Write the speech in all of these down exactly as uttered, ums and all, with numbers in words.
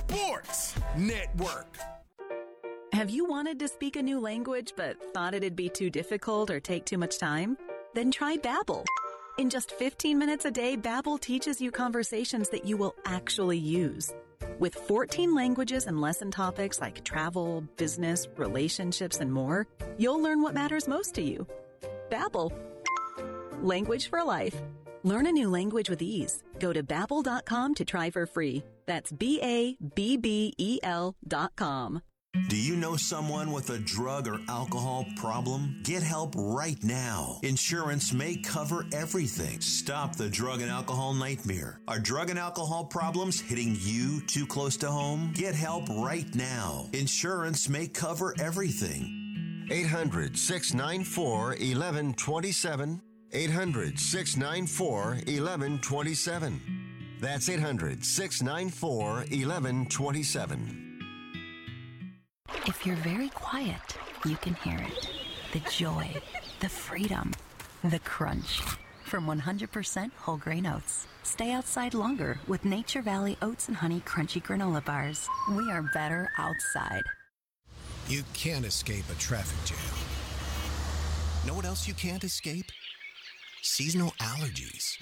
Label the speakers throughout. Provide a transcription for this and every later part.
Speaker 1: Sports Network.
Speaker 2: Have you wanted to speak a new language but thought it'd be too difficult or take too much time? Then try Babbel. In just fifteen minutes a day, Babbel teaches you conversations that you will actually use. With fourteen languages and lesson topics like travel, business, relationships, and more, you'll learn what matters most to you. Babbel. Language for life. Learn a new language with ease. Go to babbel dot com to try for free. That's B A B B E L dot com.
Speaker 3: Do you know someone with a drug or alcohol problem? Get help right now. Insurance may cover everything. Stop the drug and alcohol nightmare. Are drug and alcohol problems hitting you too close to home? Get help right now. Insurance may cover everything.
Speaker 4: eight hundred, six nine four, one one two seven. eight hundred, six nine four, one one two seven. That's eight hundred, six nine four, one one two seven.
Speaker 5: If you're very quiet, you can hear it. The joy, the freedom, the crunch. From one hundred percent whole grain oats. Stay outside longer with Nature Valley Oats and Honey Crunchy Granola Bars. We are better outside.
Speaker 6: You can't escape a traffic jam. Know what else you can't escape? Seasonal allergies.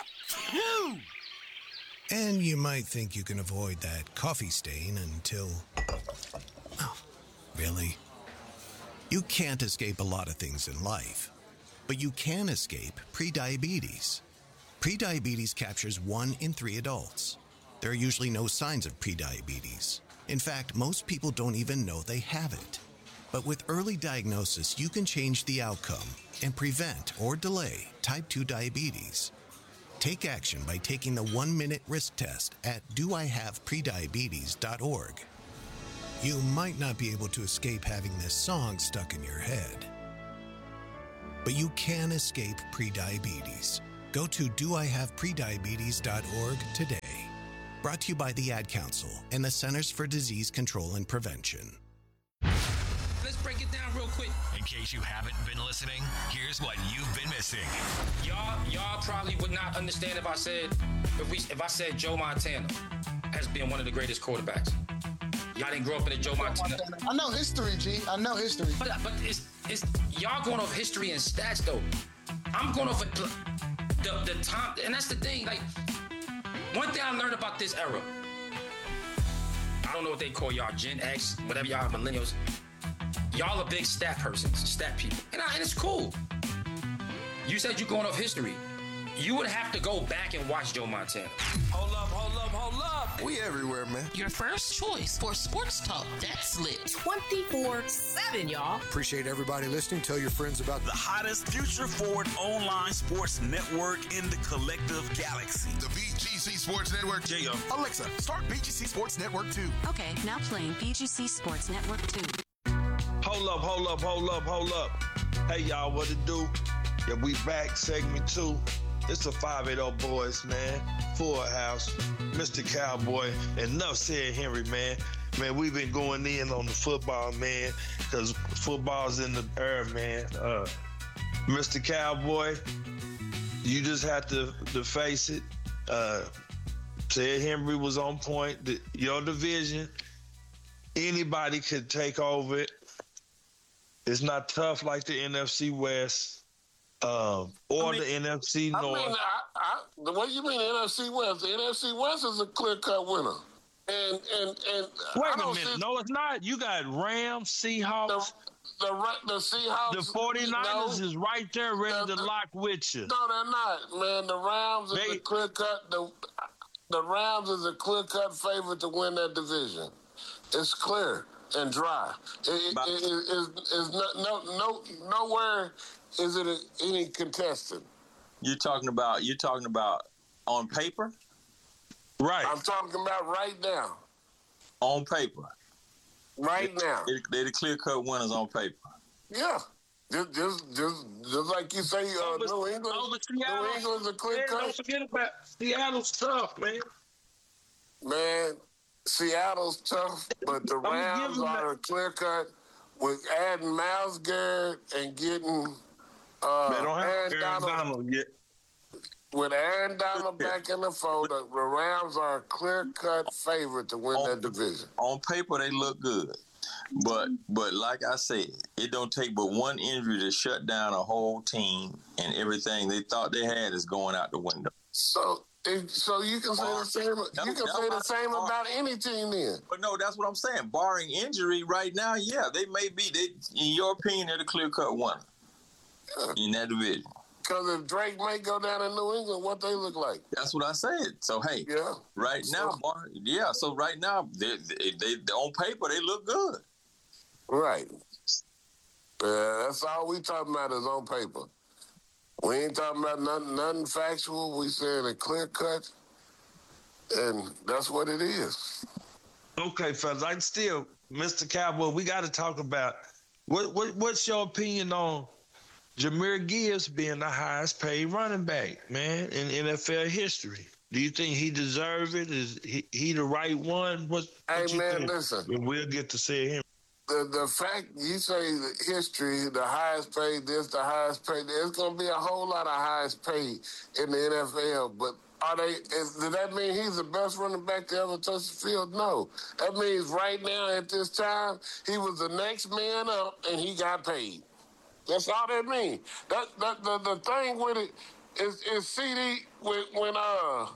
Speaker 6: And you might think you can avoid that coffee stain until... Oh, really? You can't escape a lot of things in life, but you can escape prediabetes. Prediabetes captures one in three adults. There are usually no signs of prediabetes. In fact, most people don't even know they have it. But with early diagnosis, you can change the outcome and prevent or delay type two diabetes. Take action by taking the one-minute risk test at do I have prediabetes dot org. You might not be able to escape having this song stuck in your head, but you can escape prediabetes. Go to do I have prediabetes dot org today. Brought to you by the Ad Council and the Centers for Disease Control and Prevention.
Speaker 7: Let's break it down real quick.
Speaker 8: In case you haven't been listening, here's what you've been missing.
Speaker 7: Y'all, y'all probably would not understand if I said, if we, if I said Joe Montana has been one of the greatest quarterbacks. Y'all didn't grow up in a Joe Montana.
Speaker 9: I know history, G. I know history.
Speaker 7: But but it's it's y'all going off history and stats though. I'm going off the the time, and that's the thing. Like one thing I learned about this era. I don't know what they call y'all, Gen X, whatever y'all, millennials. Y'all are big stat persons, stat people, and, I, and it's cool. You said you're going off history. You would have to go back and watch Joe Montana.
Speaker 10: Hold up, hold up, hold up.
Speaker 9: We everywhere, man.
Speaker 11: Your first choice for sports talk that's lit. twenty-four seven, y'all.
Speaker 6: Appreciate everybody listening. Tell your friends about
Speaker 10: the hottest future forward online sports network in the collective galaxy.
Speaker 12: The B G C Sports Network.
Speaker 10: J M.
Speaker 12: Alexa, start B G C Sports Network two.
Speaker 13: Okay, now playing B G C Sports Network two.
Speaker 14: Hold up, hold up, hold up, hold up. Hey, y'all, what it do? Yeah, we back, segment two. It's the five eighty boys, man. Full house. Mister Cowboy. Enough said, Henry, man. Man, we've been going in on the football, man, because football's in the air, man. Uh, Mister Cowboy, you just have to, to face it. Uh, said Henry was on point. The, your division, anybody could take over it. It's not tough like the N F C West. Um, or I mean, the N F C North.
Speaker 15: I mean, I, I, the way you mean the N F C West, the N F C West is a clear-cut winner. And and and
Speaker 14: wait
Speaker 15: I
Speaker 14: a minute,
Speaker 15: see,
Speaker 14: no, it's not. You got Rams, Seahawks.
Speaker 15: The, the, the Seahawks.
Speaker 14: The forty-niners no, is right there ready the, to lock with you.
Speaker 15: No, they're not, man. The Rams is they, a clear-cut. The, the Rams is a clear-cut favorite to win that division. It's clear and dry. It, it, it, it, it's, it's no, no, no, nowhere is it a, any contestant.
Speaker 14: You're talking about, you're talking about on paper? Right.
Speaker 15: I'm talking about right now.
Speaker 14: On paper.
Speaker 15: Right
Speaker 14: they,
Speaker 15: now.
Speaker 14: They, they're the clear-cut winners on paper.
Speaker 15: Yeah. Just, just, just, just like you say, uh,
Speaker 14: but,
Speaker 15: New England.
Speaker 14: Oh, Seattle,
Speaker 15: New England's a clear cut.
Speaker 14: Don't forget about Seattle's tough, man.
Speaker 15: Man, Seattle's tough, but the Rams are a clear cut with adding Myles Garrett and getting uh,
Speaker 14: they don't have
Speaker 15: Aaron
Speaker 14: Aaron
Speaker 15: Donald.
Speaker 14: Donald yet.
Speaker 15: with Aaron Donald back in the fold, the Rams are a clear-cut favorite to win
Speaker 16: on,
Speaker 15: that division.
Speaker 16: On paper, they look good. But but like I said, it don't take but one injury to shut down a whole team, and everything they thought they had is going out the window.
Speaker 15: So so you can say the same you can say the same about any team then.
Speaker 16: But no, that's what I'm saying. Barring injury right now, yeah, they may be, they, in your opinion, they're the clear-cut winner yeah. in that division.
Speaker 15: Because if Drake might go down in New England, what they look like?
Speaker 16: That's what I said. So, hey,
Speaker 15: yeah.
Speaker 16: right
Speaker 15: so,
Speaker 16: now, bar, yeah, so right now, they, they, they on paper, they look good.
Speaker 15: Right. Uh, that's all we talking about is on paper. We ain't talking about nothing, nothing factual. We saying a clear cut, and that's what it is.
Speaker 14: Okay, fellas, I still, Mister Cowboy, we got to talk about what, what what's your opinion on Jahmyr Gibbs being the highest paid running back, man, in N F L history? Do you think he deserves it? Is he, he the right one? What, what
Speaker 15: hey, man,
Speaker 14: think?
Speaker 15: listen.
Speaker 14: We'll get to see him.
Speaker 15: The the fact you say the history, the highest paid this, the highest paid, there's going to be a whole lot of highest paid in the N F L. But are they? Is, does that mean he's the best running back to ever touch the field? No. That means right now at this time he was the next man up and he got paid. That's all that means. That that the, the thing with it is is C D when when uh.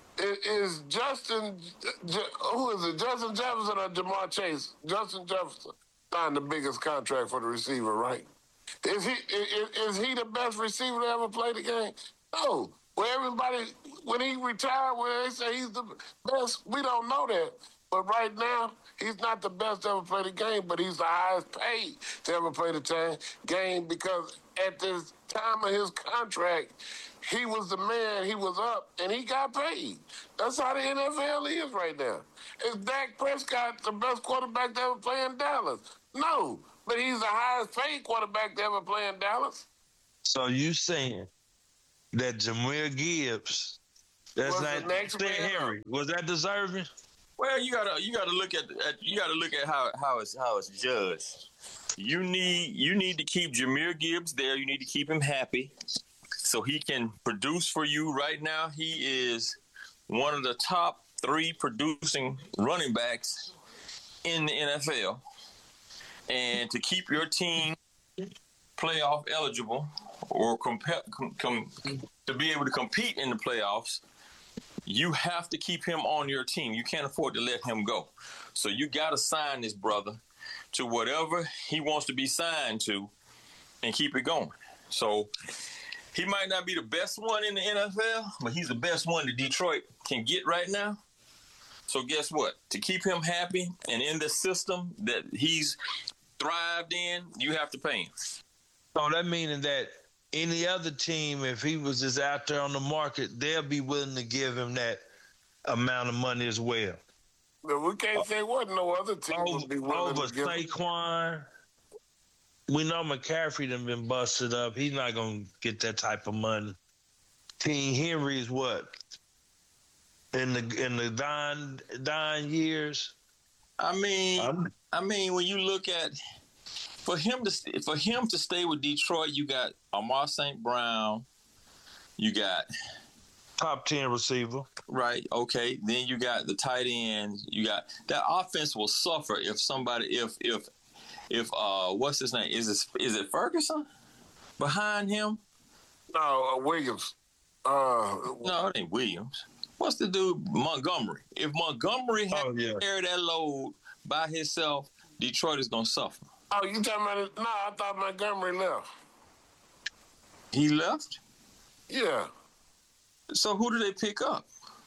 Speaker 15: Is Justin, who is it, Justin Jefferson or Jamar Chase? Justin Jefferson signed the biggest contract for the receiver, right? Is he is, is he the best receiver to ever play the game? No. Where everybody, when he retired, where they say he's the best, we don't know that. But right now, he's not the best to ever play the game, but he's the highest paid to ever play the time, game because at this time of his contract, he was the man, he was up, and he got paid. That's how the N F L is right now. Is Dak Prescott the best quarterback to ever play in Dallas? No, but he's the highest paid quarterback to ever play in Dallas.
Speaker 14: So you saying that Jahmyr Gibbs, that's
Speaker 15: was
Speaker 14: not
Speaker 15: the next man
Speaker 14: Henry, was that deserving?
Speaker 16: Well, you gotta you gotta look at, at you gotta look at how how it's how it's judged. You need you need to keep Jahmyr Gibbs there. You need to keep him happy, so he can produce for you. Right now, he is one of the top three producing running backs in the N F L. And to keep your team playoff eligible or comp- com- com- to be able to compete in the playoffs, you have to keep him on your team. You can't afford to let him go. So you got to sign this brother to whatever he wants to be signed to and keep it going. So he might not be the best one in the N F L, but he's the best one that Detroit can get right now. So guess what? To keep him happy and in the system that he's thrived in, you have to pay him.
Speaker 14: So that meaning that any other team, if he was just out there on the market, they'll be willing to give him that amount of money as well.
Speaker 15: But we can't say what no other team
Speaker 14: over,
Speaker 15: would be willing
Speaker 14: over
Speaker 15: to give him.
Speaker 14: Saquon. We know McCaffrey done been busted up. He's not going to get that type of money. King Henry is what? In the in the dying, dying years?
Speaker 16: I mean,
Speaker 14: I'm,
Speaker 16: I mean, when you look at for him to for him to stay with Detroit, you got Amar Saint Brown, you got
Speaker 14: top ten receiver,
Speaker 16: right? Okay, then you got the tight end. You got that offense will suffer if somebody if if if uh what's his name is it is it Ferguson behind him?
Speaker 15: No, uh, Williams. Uh,
Speaker 16: no, it ain't Williams. What's the dude Montgomery? If Montgomery had
Speaker 14: oh, yeah.
Speaker 16: to carry that load by himself, Detroit is gonna suffer.
Speaker 15: Oh, you talking about it? No, I thought Montgomery left.
Speaker 16: He left?
Speaker 15: Yeah.
Speaker 16: So who did they pick up?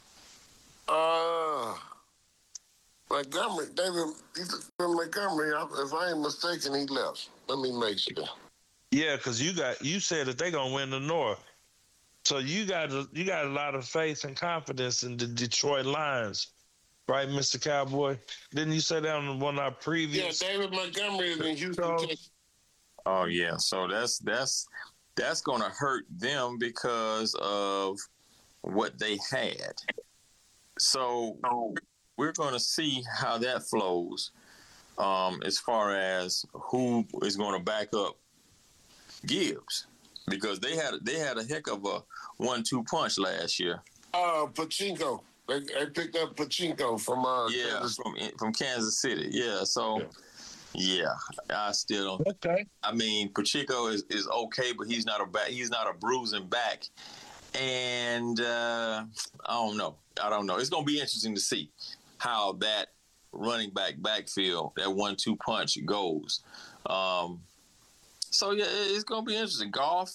Speaker 15: Uh, Montgomery, David Montgomery. If I ain't mistaken, he left. Let me make sure.
Speaker 14: Yeah, because you got you said that they're gonna win the North, so you got a, you got a lot of faith and confidence in the Detroit Lions. Right, Mister Cowboy? Didn't you say that on one of our previous?
Speaker 15: Yeah, David Montgomery is in Houston, Texas.
Speaker 16: Oh yeah, so that's that's that's going to hurt them because of what they had. So we're going to see how that flows um, as far as who is going to back up Gibbs. because they had they had a heck of a one two punch last year.
Speaker 15: Uh, Pachinko. They, they picked up Pachinko from uh,
Speaker 16: yeah
Speaker 15: Kansas.
Speaker 16: from from Kansas City. Yeah, so yeah, yeah I still don't.
Speaker 17: Okay.
Speaker 16: I mean, Pacheco is, is okay, but he's not a back. He's not a bruising back, and uh, I don't know. I don't know. It's gonna be interesting to see how that running back backfield, that one two punch goes. Um, so yeah, it's gonna be interesting. Goff.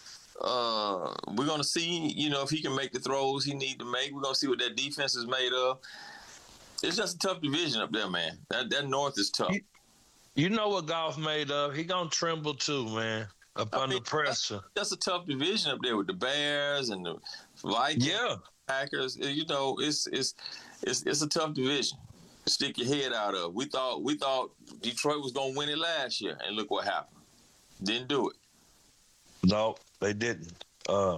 Speaker 16: Uh, we're gonna see, you know, if he can make the throws he need to make. We're gonna see what that defense is made of. It's just a tough division up there, man. That that North is tough.
Speaker 17: You, you know what Goff made of? He gonna tremble too, man. Up I under mean, pressure.
Speaker 16: That's, that's a tough division up there with the Bears and the Vikings,
Speaker 17: yeah,
Speaker 16: Packers. You know, it's it's it's it's a tough division to stick your head out of. We thought we thought Detroit was gonna win it last year, and look what happened. Didn't do it.
Speaker 17: No. They didn't. Uh,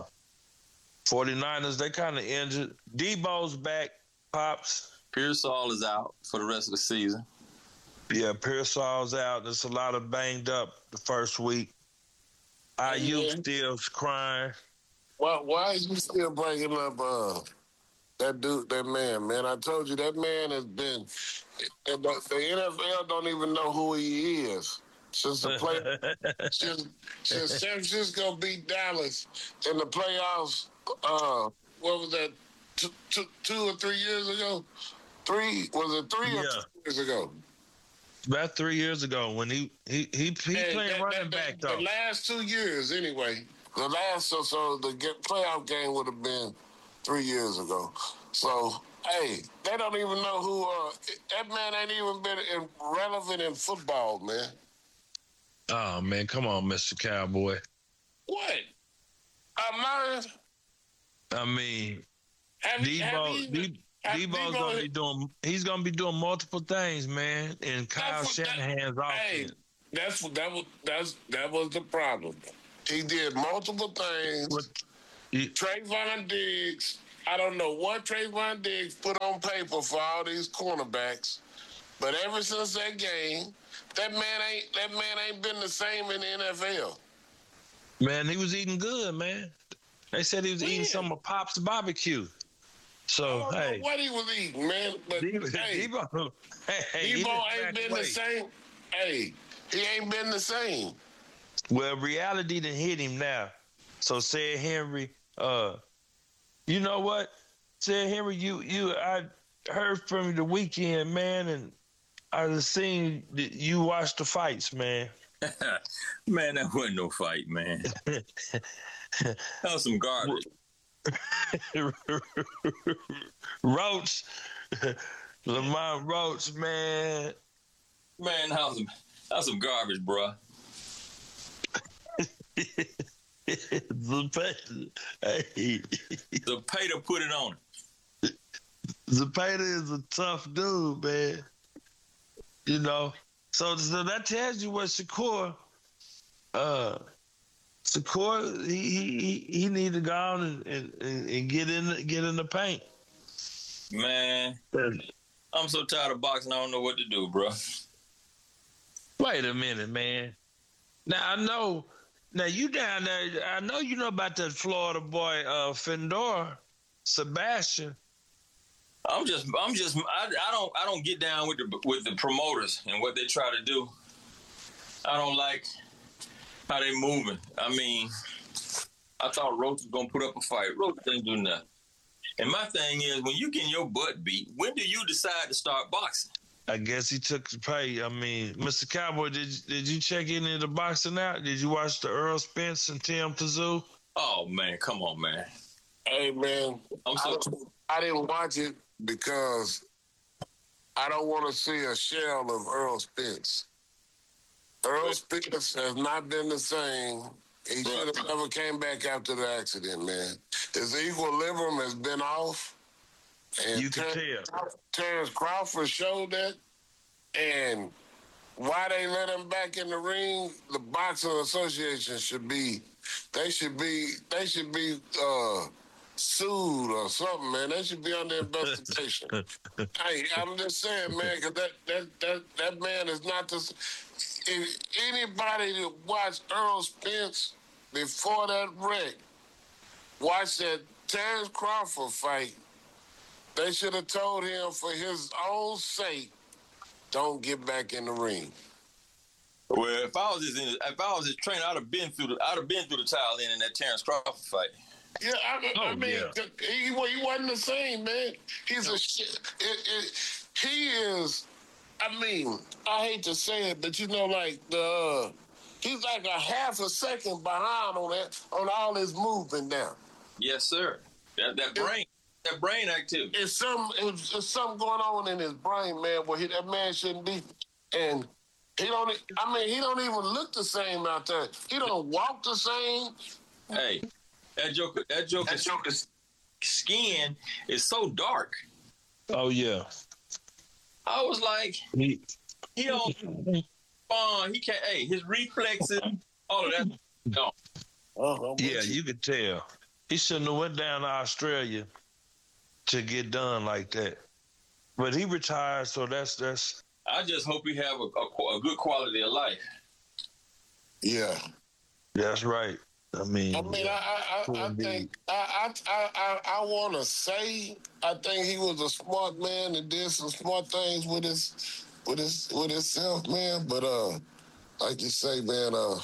Speaker 17: 49ers, they kind of injured. Debo's back, Pops.
Speaker 16: Pearsall is out for the rest of the season.
Speaker 17: Yeah, Pearsall's out. There's a lot of banged up the first week. Ayuk yeah. still crying.
Speaker 15: Why, why are you still bringing up uh, that dude, that man, man? I told you that man has been, the N F L don't even know who he is. Since the play, since, since San Francisco beat Dallas in the playoffs, uh, what was that? Two, two, two or three years ago? Three was it three yeah. or two years ago?
Speaker 17: About three years ago when he he he, he playing that,
Speaker 15: that,
Speaker 17: running back
Speaker 15: that,
Speaker 17: though.
Speaker 15: The last two years, anyway. The last so so the get, playoff game would have been three years ago. So hey, they don't even know who. Uh, that man ain't even been in, relevant in football, man.
Speaker 17: Oh, man, come on, Mister Cowboy.
Speaker 15: What? I'm lying?
Speaker 17: I mean,
Speaker 15: have,
Speaker 17: Debo,
Speaker 15: have you,
Speaker 17: De-
Speaker 15: have
Speaker 17: Debo's
Speaker 15: Debo,
Speaker 17: going to be doing, he's going to be doing multiple things, man, in Kyle Shanahan's offense.
Speaker 15: Hey, that's, that, was, that's, that was the problem. He did multiple things. What? He, Trayvon Diggs, I don't know what Trayvon Diggs put on paper for all these cornerbacks, but ever since that game, That man ain't that man ain't been the same in the N F L.
Speaker 17: Man, he was eating good, man. They said he was when? eating some of Pop's barbecue. So,
Speaker 15: I don't
Speaker 17: hey.
Speaker 15: know what he was eating, man. But,
Speaker 17: Debo,
Speaker 15: hey,
Speaker 17: Debo, hey,
Speaker 15: Debo ain't been away. the same. Hey, he ain't been the same.
Speaker 17: Well, reality done hit him now. So, said Henry, uh, you know what? Said Henry, you, you, I heard from you the weekend, man, and I was seen you watch the fights, man.
Speaker 16: Man, that wasn't no fight, man. That was some garbage.
Speaker 17: Roach, Lamont Roach, man.
Speaker 16: Man, that was, that was some garbage, bro.
Speaker 17: Zapata, hey.
Speaker 16: Zapata put it on him.
Speaker 17: Zapata is a tough dude, man. You know, so, so that tells you what Shakur, uh, Shakur, he he he need to go on and, and, and get in the, get in the paint.
Speaker 16: Man, I'm so tired of boxing. I don't know what to do, bro.
Speaker 17: Wait a minute, man. Now I know. Now you down there. I know you know about that Florida boy, uh, Fedor, Sebastian.
Speaker 16: I'm just, I'm just, I, I don't, I don't get down with the with the promoters and what they try to do. I don't like how they moving. I mean, I thought Roach was gonna put up a fight. Roach didn't do nothing. And my thing is, when you getting your butt beat, when do you decide to start boxing?
Speaker 17: I guess he took the pay. I mean, Mister Cowboy, did did you check any of the boxing out? Did you watch the Earl Spence and Tim Tszyu?
Speaker 16: Oh man, come on, man.
Speaker 15: Hey man, I'm so. I, I didn't watch it because I don't want to see a shell of Earl Spence. Earl Spence has not been the same. He should have never came back after the accident, man. His equilibrium has been off. And
Speaker 17: you can Ter-
Speaker 15: tell. Terrence Crawford showed that. And why they let him back in the ring, the Boxing Association should be, they should be, they should be uh, sued or something, man. They should be under investigation. Hey, I'm just saying, man, because that, that, that, that man is not the... If anybody that watched Earl Spence before that wreck, watch that Terrence Crawford fight. They should have told him for his own sake, don't get back in the ring.
Speaker 16: Well, if I was his, if I was his trainer, I'd have been through the, I'd have been through the tile in in that Terrence Crawford fight.
Speaker 15: Yeah, I,
Speaker 16: Oh,
Speaker 15: I mean,
Speaker 16: yeah.
Speaker 15: he, he wasn't the same, man. He's a shit. It, it, he is. I mean, I hate to say it, but you know, like the, uh, he's like a half a second behind on that, on all his movement now.
Speaker 16: Yes, sir. That that brain, that brain activity.
Speaker 15: It's some, it's, it's something going on in his brain, man. Where he, that man shouldn't be, and he don't. I mean, he don't even look the same out there. He don't walk the same.
Speaker 16: Hey, that joker, that joker's that skin is so dark.
Speaker 17: Oh yeah.
Speaker 16: I was like, he, he don't. Uh, he can't. Hey, his reflexes, all of that. No.
Speaker 15: Uh-huh.
Speaker 17: Yeah, you could tell. He shouldn't have went down to Australia to get done like that. But he retired, so that's that's.
Speaker 16: I just hope he have a, a, a good quality of life.
Speaker 15: Yeah,
Speaker 17: that's right. I mean,
Speaker 15: I mean, I, I, I, I think I, I, I, I want to say I think he was a smart man and did some smart things with his, with his, with himself, man. But uh, like you say, man, uh,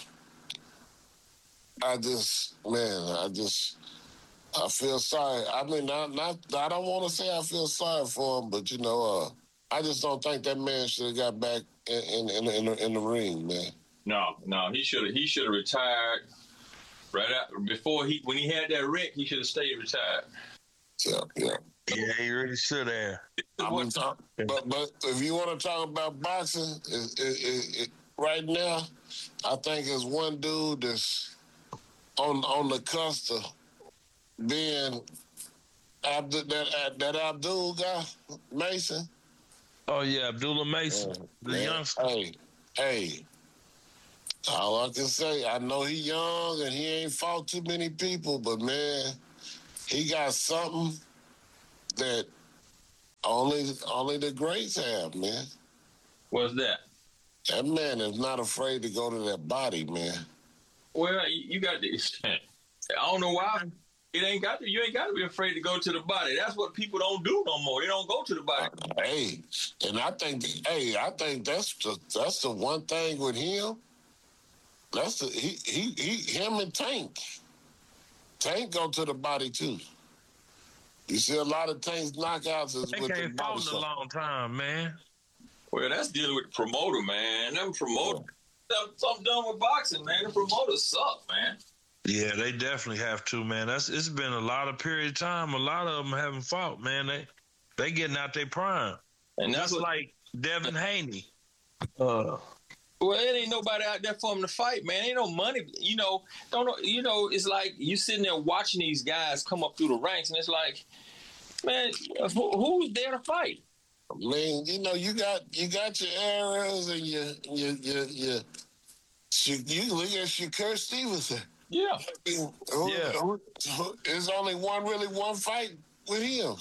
Speaker 15: I just, man, I just, I feel sorry. I mean, not, not, I don't want to say I feel sorry for him, but you know, uh, I just don't think that man should have got back in in, in, in, the, in the ring, man.
Speaker 16: No, no, he should have. He should have retired right after, before he when he had that wreck. He should have stayed retired.
Speaker 15: Yeah, yeah,
Speaker 17: yeah. He really should have.
Speaker 15: I'm talk, but but if you want to talk about boxing, it, it, it, it, right now, I think there's one dude that's on on the cusp of being Abdul, that that Abdul guy, Mason.
Speaker 17: Oh yeah, Abdullah Mason,
Speaker 15: yeah,
Speaker 17: the
Speaker 15: man.
Speaker 17: youngster.
Speaker 15: Hey, hey. All I can say, I know he young and he ain't fought too many people, but man, he got something that only only the greats have, man.
Speaker 16: What's that?
Speaker 15: That man is not afraid to go to that body, man.
Speaker 16: Well, you got this. I don't know why. It ain't got to, you ain't got to be afraid to go to the body. That's what people don't do no more. They don't go to the body.
Speaker 15: Hey, and I think, hey, I think that's the that's the one thing with him. That's the he he he him and Tank. Tank go to the body too. You see a lot of Tank's knockouts is
Speaker 17: they
Speaker 15: with
Speaker 17: can't
Speaker 15: the body.
Speaker 17: They a long time, man.
Speaker 16: Well, that's dealing with the promoter, man. Them promoter, something done with boxing, man. The promoters suck, man.
Speaker 17: Yeah, they definitely have to, man. That's it's been a lot of period of time. A lot of them haven't fought, man. They they getting out their prime,
Speaker 16: and that's,
Speaker 17: that's
Speaker 16: what,
Speaker 17: like Devin Haney. Uh,
Speaker 16: well, it ain't nobody out there for him to fight, man. Ain't no money, you know. Don't know, you know. It's like you sitting there watching these guys come up through the ranks, and it's like, man, who, who's there to fight?
Speaker 15: I mean, you know, you got you got your errors and your your your your. You look at Shakur Stevenson.
Speaker 16: Yeah.
Speaker 15: Who,
Speaker 17: yeah.
Speaker 15: Who, who, there's only one, really one fight with him.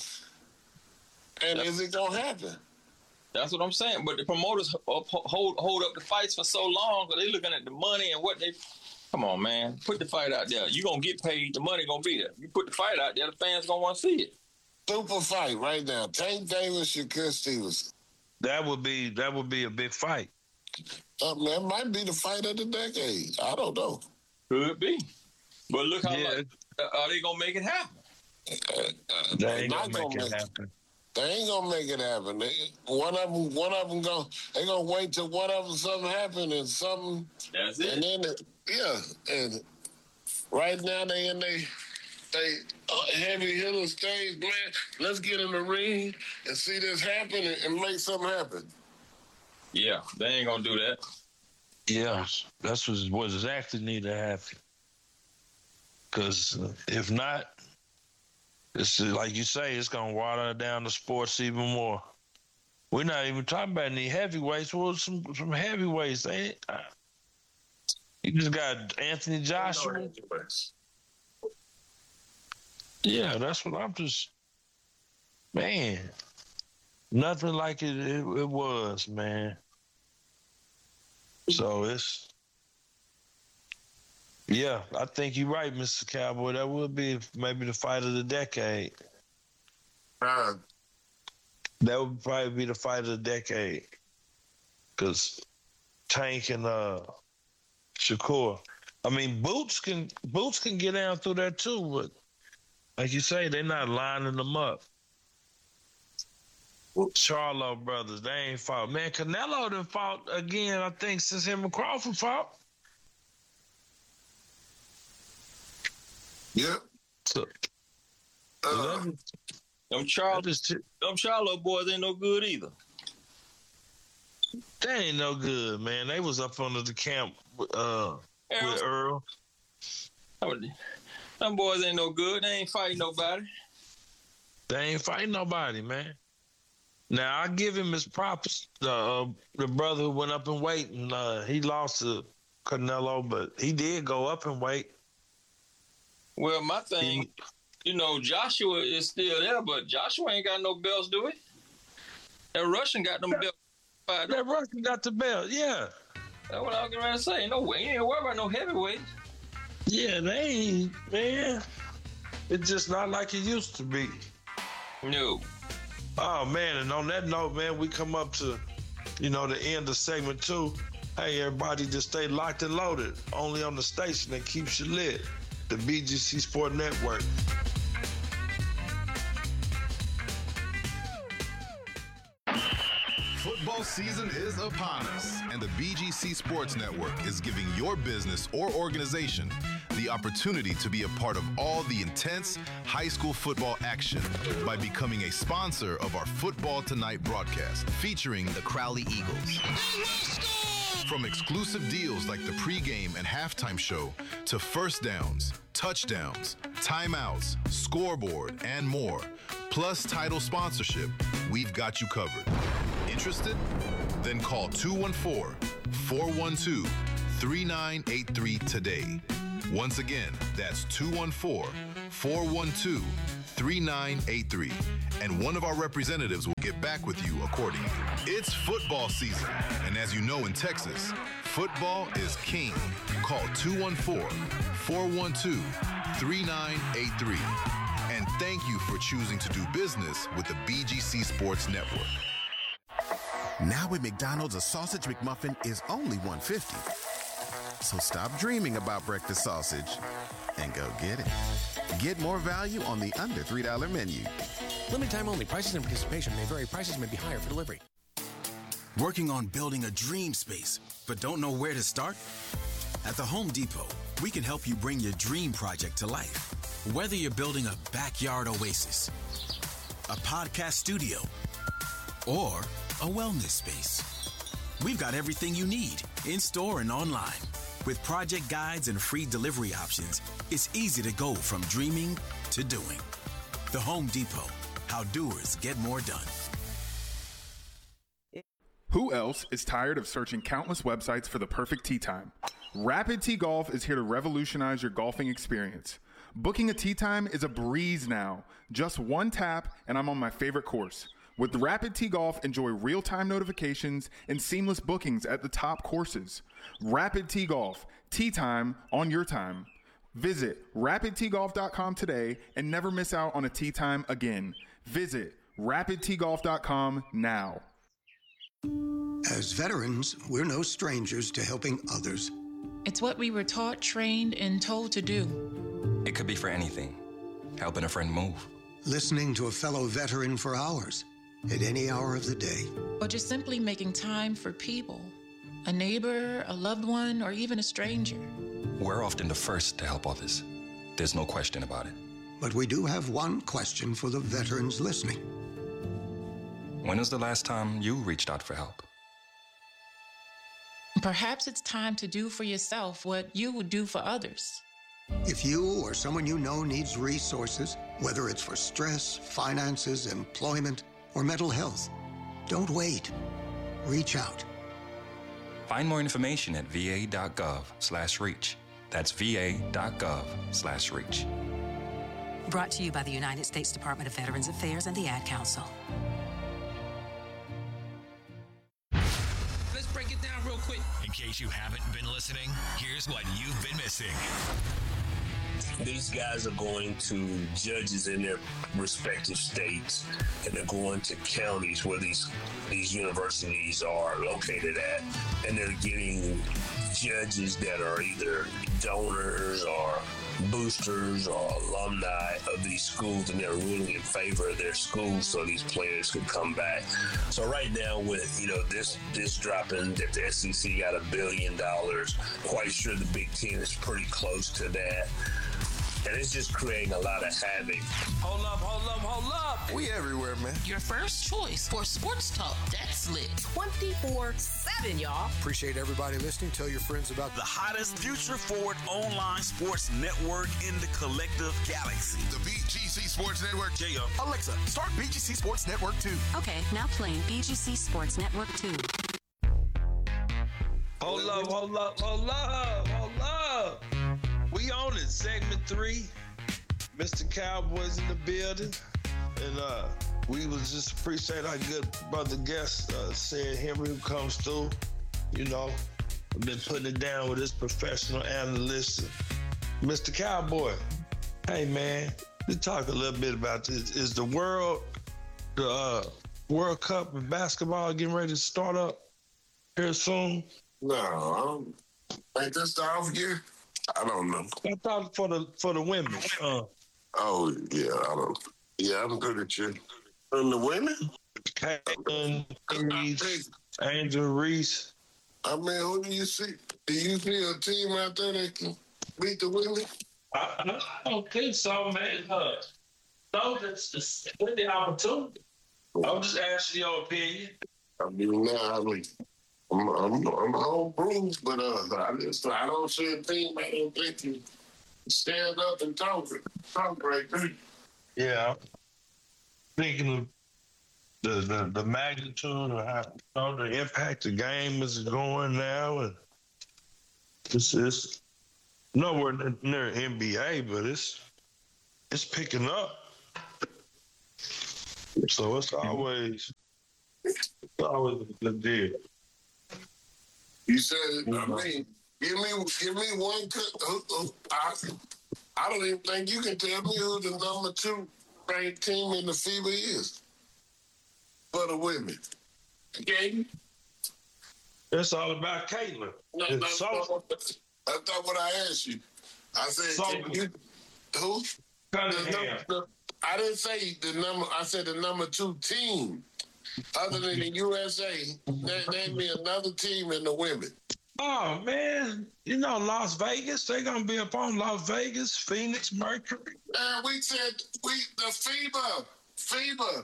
Speaker 15: And that's, is it going to happen?
Speaker 16: That's what I'm saying. But the promoters hold hold up the fights for so long because they looking at the money and what they... Come on, man. Put the fight out there. You going to get paid. The money going to be there. You put the fight out there, the fans going to want to see it.
Speaker 15: Super fight right now. Tank Davis, Shakur Stevenson.
Speaker 17: That would be that would be a big fight.
Speaker 15: Uh, that might be the fight of the decade. I don't know.
Speaker 16: Could be. But look how
Speaker 17: yeah.
Speaker 16: much, are they going to make it happen?
Speaker 15: Uh, uh,
Speaker 17: they ain't going to make it
Speaker 15: make,
Speaker 17: happen.
Speaker 15: They ain't going to make it happen. They, one of them, one of them going they going to wait till one of them something happen and something.
Speaker 16: That's it.
Speaker 15: And then, it, yeah. And right now they in they, they uh, heavy hitter stage, man. Let's get in the ring and see this happen and, and make something happen.
Speaker 16: Yeah, they ain't going to do that.
Speaker 17: Yeah, that's what, what exactly need to happen. Because uh, if not, it's like you say, it's going to water down the sports even more. We're not even talking about any heavyweights. Well, some some heavyweights. They, uh, you just got Anthony Joshua. Yeah, that's what I'm just... Man, nothing like it, it, it was, man. So it's Yeah, I think you're right, Mister Cowboy. That would be maybe the fight of the decade.
Speaker 15: Uh,
Speaker 17: that would probably be the fight of the decade. Because Tank and uh, Shakur. I mean, Boots can Boots can get down through there too, but like you say, they're not lining them up. Charlo brothers, they ain't fought. Man, Canelo done fought again, I think, since him and Crawford fought.
Speaker 15: Yep.
Speaker 17: So,
Speaker 16: uh, them Charlo, them Charlo boys ain't no good either.
Speaker 17: They ain't no good, man. They was up under the camp with, uh,
Speaker 16: Earl.
Speaker 17: with Earl.
Speaker 16: Them boys ain't no good. They ain't fighting nobody.
Speaker 17: They ain't fighting nobody, man. Now, I give him his props. The uh, the brother who went up in weight, and uh, he lost to Canelo, but he did go up in weight.
Speaker 16: Well, my thing, you know, Joshua is still there, but Joshua ain't got no belts, do he? That Russian got them belts.
Speaker 17: That Russian got the belt, yeah.
Speaker 16: That's what I was going to say. No way. You ain't worried about no heavyweight.
Speaker 17: Yeah, they ain't, man. It's just not like it used to be.
Speaker 16: No.
Speaker 17: Oh, man, and on that note, man, we come up to, you know, the end of segment two. Hey, everybody, just stay locked and loaded. Only on the station that keeps you lit. The B G C Sport Network.
Speaker 18: Football season is upon us, and the B G C Sports Network is giving your business or organization the opportunity to be a part of all the intense high school football action by becoming a sponsor of our Football Tonight broadcast featuring the Crowley Eagles. From exclusive deals like the pregame and halftime show to first downs, touchdowns, timeouts, scoreboard, and more, plus title sponsorship, we've got you covered. Interested? Then call two one four, four one two, three nine eight three today. Once again, that's two one four, four one two, three nine eight three, and one of our representatives will get back with you accordingly. It's football season, and as you know in Texas, football is king. Call two one four, four one two, three nine eight three. And thank you for choosing to do business with the B G C Sports Network.
Speaker 19: Now at McDonald's, a sausage McMuffin is only one dollar fifty. So stop dreaming about breakfast sausage and go get it. Get more value on the under three dollar menu.
Speaker 20: Limited time only. Prices and participation may vary. Prices may be higher for delivery.
Speaker 21: Working on building a dream space, but don't know where to start? At the Home Depot, we can help you bring your dream project to life. Whether you're building a backyard oasis, a podcast studio, or a wellness space, we've got everything you need in store and online. With project guides and free delivery options, it's easy to go from dreaming to doing. The Home Depot, how doers get more done.
Speaker 22: Who else is tired of searching countless websites for the perfect tee time? Rapid Tee Golf is here to revolutionize your golfing experience. Booking a tee time is a breeze now. Just one tap and I'm on my favorite course. With Rapid Tee Golf, enjoy real-time notifications and seamless bookings at the top courses. Rapid Tee Golf, tee time on your time. Visit rapid tee golf dot com today and never miss out on a tee time again. Visit rapid tee golf dot com now.
Speaker 23: As veterans, we're no strangers to helping others.
Speaker 24: It's what we were taught, trained, and told to do.
Speaker 25: It could be for anything. Helping a friend move.
Speaker 23: Listening to a fellow veteran for hours, at any hour of the day.
Speaker 24: Or just simply making time for people. A neighbor, a loved one, or even a stranger.
Speaker 25: We're often the first to help others. There's no question about it.
Speaker 23: But we do have one question for the veterans listening.
Speaker 25: When was the last time you reached out for help?
Speaker 24: Perhaps it's time to do for yourself what you would do for others.
Speaker 23: If you or someone you know needs resources, whether it's for stress, finances, employment, or mental health, don't wait. Reach out.
Speaker 25: Find more information at va.gov slash reach. That's va.gov slash reach.
Speaker 13: Brought to you by the United States Department of Veterans Affairs and the Ad Council.
Speaker 7: Let's break it down real quick.
Speaker 8: In case you haven't been listening, here's what you've been missing.
Speaker 1: These guys are going to judges in their respective states, and they're going to counties where these these universities are located at, and they're getting judges that are either donors or boosters or alumni of these schools, and they're ruling in favor of their schools so these players could come back. So right now, with you know this this dropping that the S E C got a billion dollars, quite sure the Big Ten is pretty close to that. And it's just creating a lot of havoc.
Speaker 10: Hold up, hold up, hold up.
Speaker 9: We everywhere, man.
Speaker 11: Your first choice for sports talk that's lit twenty-four seven, y'all.
Speaker 20: Appreciate everybody listening. Tell your friends about
Speaker 10: the hottest future forward online sports network in the collective galaxy.
Speaker 12: The B G C Sports Network.
Speaker 10: Yeah.
Speaker 12: Alexa, start B G C Sports Network two.
Speaker 13: Okay, now playing B G C Sports Network two.
Speaker 17: Hold up, hold up, hold up, hold up. We on it, segment three. Mister Cowboys in the building. And uh, we was just appreciate our good brother guest, uh, said Henry, who comes through. You know, been putting it down with his professional analyst. Mister Cowboy, hey man, let's talk a little bit about this. Is the world, the uh, World Cup of basketball getting ready to start up here soon?
Speaker 15: No, I don't think this the off year. I don't know.
Speaker 17: I thought for the for the women. Uh,
Speaker 15: oh yeah, I don't. Yeah, I'm good at you. And the women,
Speaker 17: Caitlin Reese, Angel Reese.
Speaker 15: I mean, who do you see? Do you see a team out there that can beat the women?
Speaker 17: I, I don't think so, man. Uh, no, that's just the opportunity. I'm just asking your opinion.
Speaker 15: I mean, now I mean. I'm I'm I'm home bruised, but uh, I just I don't see a team I don't think can stand up and talk talk right there.
Speaker 17: Yeah, thinking of the the, the magnitude of how you know, the impact the game is going now, and it's it's nowhere near N B A, but it's it's picking up. So it's always it's always a good deal.
Speaker 15: You said it. I mean, give me, give me one. Uh, uh, I, I don't even think you can tell me who the number two ranked team in the FIBA is for the women. Okay.
Speaker 17: It's all about Caitlin.
Speaker 15: No, no,
Speaker 17: so,
Speaker 15: no, that's not what I asked you. I said,
Speaker 17: so,
Speaker 15: can you, who? The number, I didn't say the number. I said the number two team. Other than the U S A, name me another team in the women.
Speaker 17: Oh, man. You know, Las Vegas, they're going to be up on Las Vegas, Phoenix, Mercury.
Speaker 15: Man, we said we the FIBA. FIBA.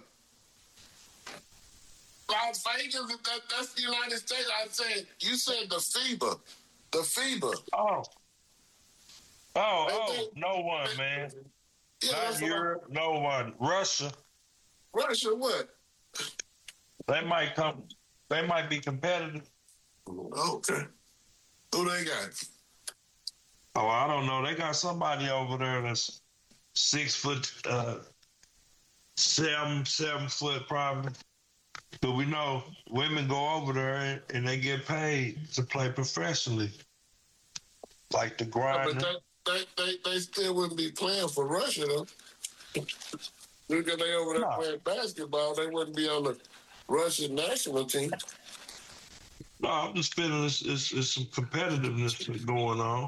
Speaker 15: Las Vegas, that, that's the United States. I said, you said the FIBA. The FIBA.
Speaker 17: Oh. Oh, oh, no one, man.
Speaker 15: Yeah,
Speaker 17: Not Europe, no one. Russia.
Speaker 15: Russia what?
Speaker 17: They might come. They might be competitive.
Speaker 15: Okay. Who they got?
Speaker 17: Oh, I don't know. They got somebody over there that's six foot, uh, seven, seven foot probably. But we know women go over there and, and they get paid to play professionally, like the grind.
Speaker 15: Yeah, but they, they, they still wouldn't be playing for Russia though. Because they over there no. playing basketball, they wouldn't be on the Russian national team.
Speaker 17: No, I'm just feeling it's, it's, it's some competitiveness going on.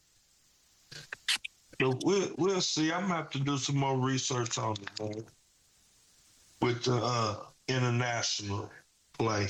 Speaker 17: So we'll, we'll see. I'm going to have to do some more research on it, man, with the uh, international play.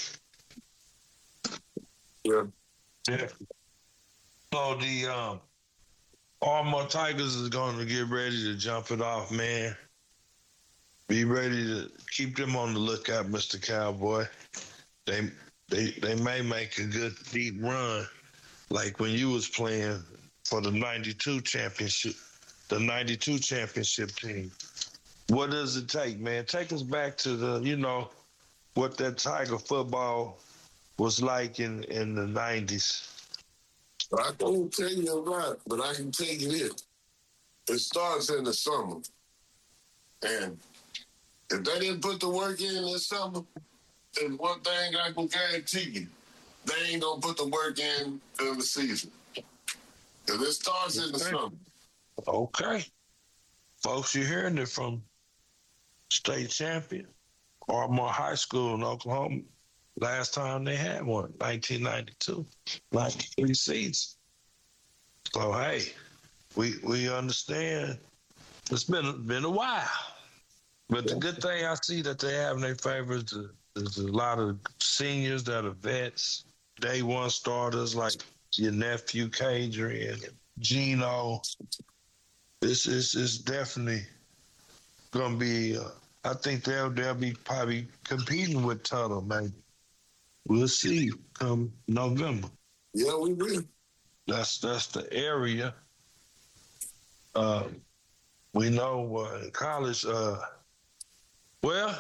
Speaker 15: Yeah.
Speaker 17: Yeah. So the um, Armor Tigers is going to get ready to jump it off, man. Be ready to keep them on the lookout, Mister Cowboy. They they they may make a good deep run, like when you was playing for the ninety-two championship, the ninety-two championship team. What does it take, man? Take us back to the, you know, what that Tiger football was like in, in the nineties.
Speaker 15: I can't tell you a lot, but I can tell you this. It starts in the summer. And if they didn't put the work in this summer, then one thing I can guarantee you, they ain't gonna put the work in during the season. Because it starts in the summer.
Speaker 17: Okay. Folks, you're hearing it from state champion, Ardmore High School in Oklahoma. Last time they had one, nineteen ninety-two, ninety-three seats. So, hey, we we understand it's been, been a while. But the good thing I see that they have in their favor is, the, is a lot of seniors that are vets, day one starters like your nephew, Kadrian, Gino. This is is definitely going to be, uh, I think they'll, they'll be probably competing with Tuttle, maybe. We'll see come November.
Speaker 15: Yeah, we will.
Speaker 17: That's, that's the area. Uh, we know uh, in college, uh, well,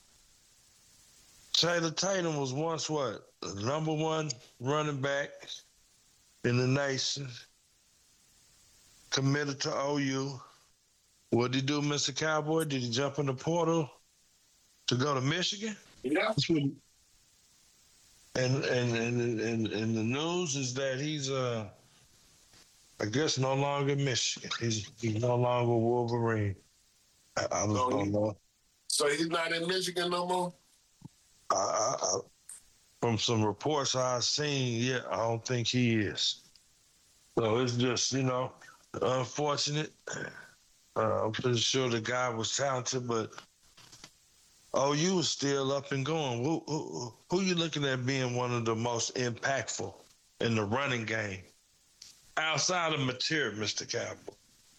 Speaker 17: Taylor Tatum was once what? The number one running back in the nation. Committed to O U. What did he do, Mister Cowboy? Did he jump in the portal to go to Michigan?
Speaker 15: Yeah.
Speaker 17: And and and and, and the news is that he's uh I guess no longer Michigan. He's he's no longer Wolverine. I, I don't,
Speaker 15: so
Speaker 17: don't
Speaker 15: he,
Speaker 17: know.
Speaker 15: So he's not in Michigan no more?
Speaker 17: I, I, I, from some reports I've seen, yeah, I don't think he is. So it's just, you know, unfortunate. Uh, I'm pretty sure the guy was talented, but O U was still up and going. Who, who, who you looking at being one of the most impactful in the running game? Outside of material, Mister Cowboy.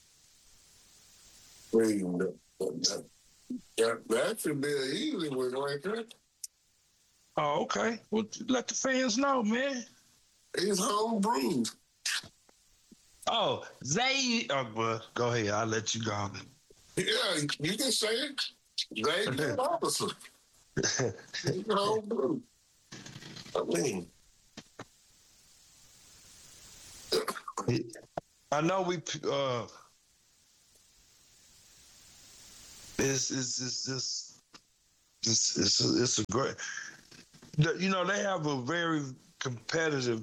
Speaker 15: That, that should be an easy one right there.
Speaker 17: Oh, okay. Well, let the fans know, man.
Speaker 15: He's home-brewed.
Speaker 17: Oh, Zay. Oh, well, go ahead. I'll let you go on.
Speaker 15: Yeah, you can say it. Zay is an officer. He's home-brewed. I mean...
Speaker 17: I know we. Uh, it's it's it's it's it's it's a, it's a great. You know, they have a very competitive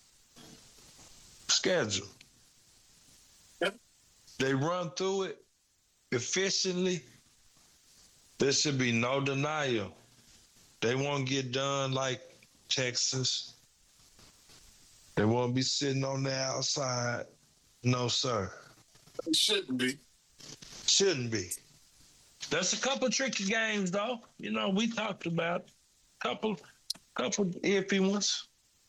Speaker 17: schedule.
Speaker 15: Yep.
Speaker 17: They run through it efficiently. There should be no denial. They won't get done like Texas. They won't be sitting on the outside. No, sir.
Speaker 15: It shouldn't be.
Speaker 17: Shouldn't be. That's a couple tricky games, though. You know, we talked about a couple, couple iffy ones.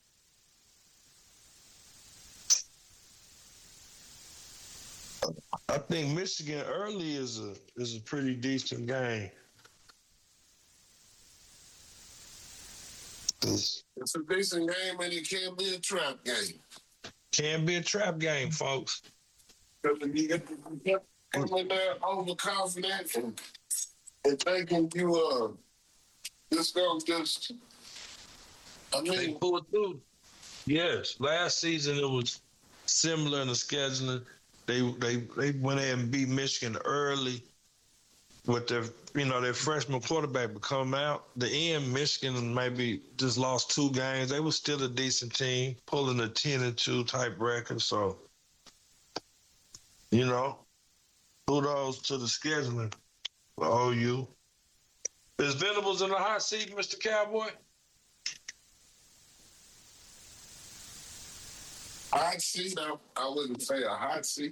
Speaker 17: I think Michigan early is a is a pretty decent game.
Speaker 15: It's a decent game, and it can be a trap game.
Speaker 17: Can be a trap game, folks.
Speaker 15: Because if you get come in there overconfident and, and thinking you uh just gonna just I mean
Speaker 17: they pull it through. Yes, last season it was similar in the scheduling. They they they went ahead and beat Michigan early with their you know their freshman quarterback would come out. The end, Michigan maybe just lost two games. They were still a decent team, pulling a ten and two type record. So, you know, kudos to the scheduling for O U. Is Venables in the hot seat, Mister Cowboy?
Speaker 15: Hot seat? I, I wouldn't say a hot seat.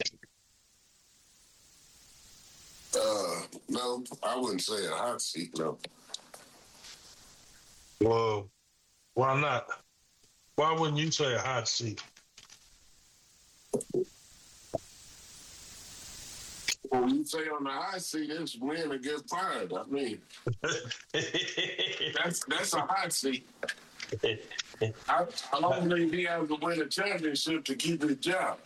Speaker 15: Uh, no, I wouldn't say a hot seat, no.
Speaker 17: Well, why not? Why wouldn't you say a hot seat?
Speaker 15: When you say on the hot seat, it's win or get fired. I mean, that's that's a hot seat. I, I don't think he has to win a championship to keep his job.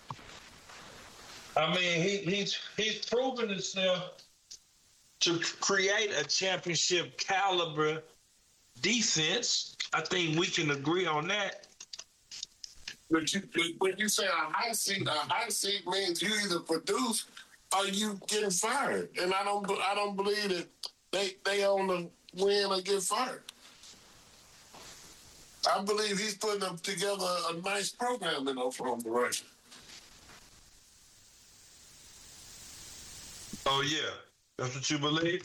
Speaker 17: I mean, he, he's he's proven himself to create a championship caliber defense. I think we can agree on that.
Speaker 15: But you, when you say a hot seat, a hot seat means you either produce or you getting fired. And I don't I don't believe that they they on the win or get fired. I believe he's putting up together a nice program in Oklahoma right now.
Speaker 17: Oh, yeah. That's what you believe?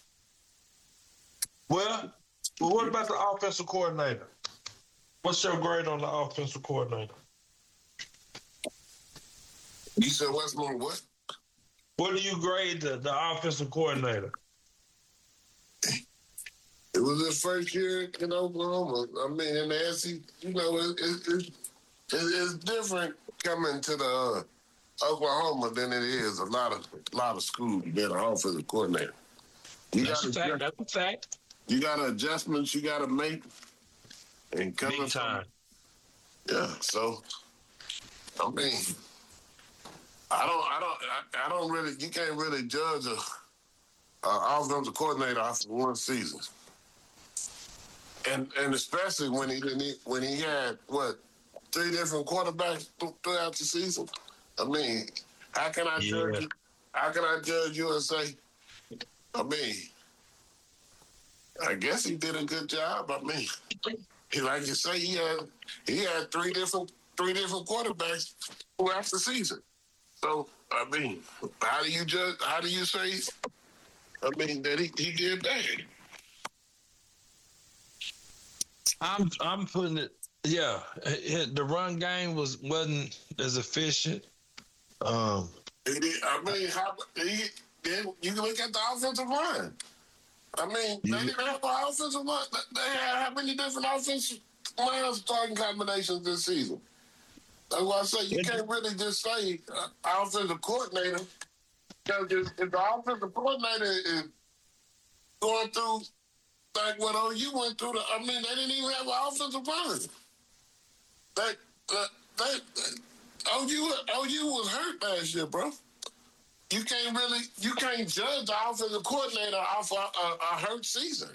Speaker 17: Well, well, what about the offensive coordinator? What's your grade on the offensive coordinator?
Speaker 15: You said what's more what?
Speaker 17: What do you grade the, the offensive coordinator?
Speaker 15: It was his first year in Oklahoma. I mean, in the S E C, you know, it, it, it, it, it's different coming to the uh, Oklahoma than it is a lot of a lot of schools being an offensive coordinator. You
Speaker 17: That's a fact. That's a fact.
Speaker 15: You got adjustments you got to make, and coming
Speaker 17: Big time.
Speaker 15: From, yeah. So, I mean, I don't, I don't, I, I don't really. You can't really judge a, a offensive coordinator after one season. And and especially when he didn't when he had what three different quarterbacks throughout the season. I mean, how can I
Speaker 17: yeah.
Speaker 15: judge? How can I judge you and say? I mean, I guess he did a good job. I mean, he like you say he had he had three different three different quarterbacks throughout the season. So I mean, how do you judge? How do you say? I mean that he, he did that.
Speaker 17: I'm I'm putting it. Yeah, the run game was wasn't as efficient. Um,
Speaker 15: he did, I mean, how he, then you can look at the offensive line. I mean, yeah. They didn't have an offensive line. They had how many different offensive line starting combinations this season? That's why I say you can't really just say uh, offensive coordinator because if, if the offensive coordinator is going through. Like what O U went through, the, I mean, they didn't even have an offensive line. They, uh, they, O U, O U was hurt last year, bro. You can't really, you can't judge the offensive coordinator off a, a, a hurt season.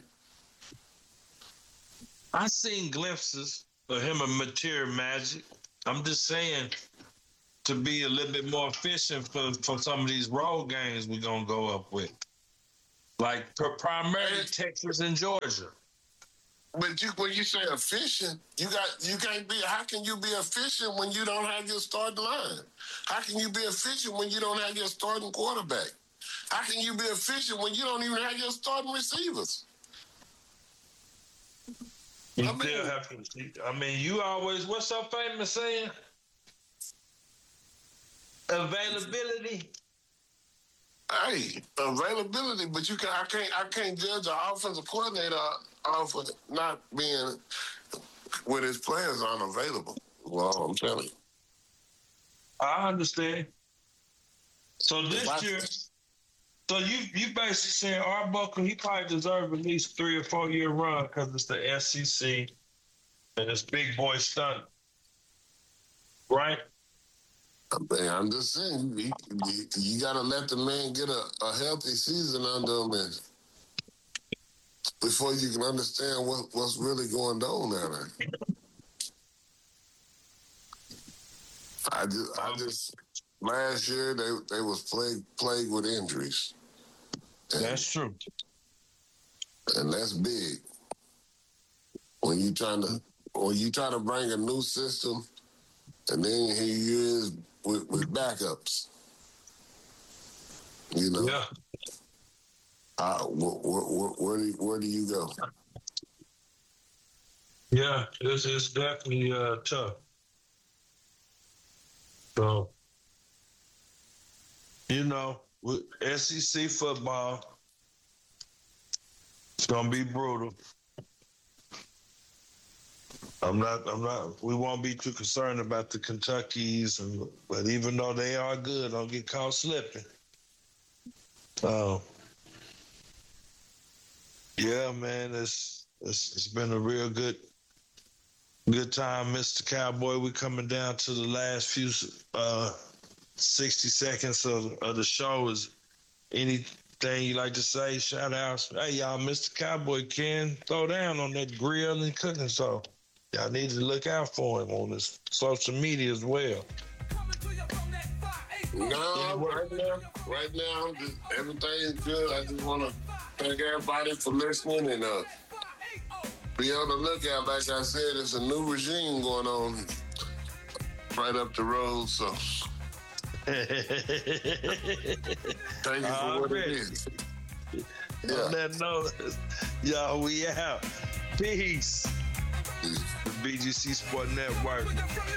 Speaker 17: I seen glimpses of him of material magic. I'm just saying to be a little bit more efficient for, for some of these road games we're gonna go up with. Like primarily Texas and Georgia.
Speaker 15: But you, when you say efficient, you got you can't be. How can you be efficient when you don't have your starting line? How can you be efficient when you don't have your starting quarterback? How can you be efficient when you don't even have your starting receivers?
Speaker 17: You I mean, still have to. I mean, you always. What's so famous saying? Availability.
Speaker 15: Hey, availability, but you can. I can't. I can't judge an offensive coordinator off of not being with his players unavailable. Well, I'm telling you.
Speaker 17: I understand. So this I, year, so you you basically saying Arbuckle, he probably deserves at least three or four year run because it's the S E C and it's big boy stunt, right?
Speaker 15: I'm just saying, you, you, you got to let the man get a, a healthy season under him and before you can understand what, what's really going on down there. I just, I just, last year they they was plagued plagued with injuries. And,
Speaker 17: that's true,
Speaker 15: and that's big. When you trying to when you trying to bring a new system, and then here you is. With, with backups, you know.
Speaker 17: Yeah.
Speaker 15: Uh, wh- wh- wh- where do you, where do you go?
Speaker 17: Yeah, it's it's definitely uh, tough. So, you know, with S E C football, it's gonna be brutal. I'm not. I'm not. We won't be too concerned about the Kentuckys, and but even though they are good, don't get caught slipping. So, yeah, man, it's it's it's been a real good good time, Mister Cowboy. We're coming down to the last few uh, sixty seconds of, of the show. Is anything you like to say? Shout outs. Hey, y'all, Mister Cowboy can throw down on that grill and cooking so. Y'all need to look out for him on his social media as well.
Speaker 15: No, right now, right now, just, everything is good. I just want to thank everybody for listening and uh, Be on the lookout. Like I said, it's a new regime going on right up the road. So thank you for
Speaker 17: All
Speaker 15: what
Speaker 17: right.
Speaker 15: it is. Yeah.
Speaker 17: On that note, y'all, we out. Peace. The B G C Sport Network.